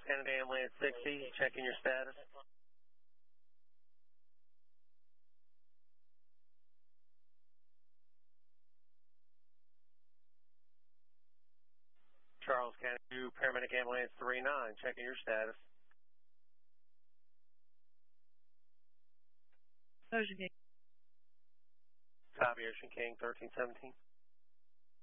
Canada Ambulance 60, checking your status. Charles County 2, Paramedic Ambulance 39, checking your status. Ocean King. Copy, Ocean King 1317.